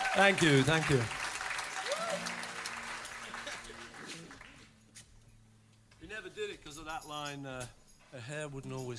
Thank you, thank you. We never did it because of that line, her hair wouldn't always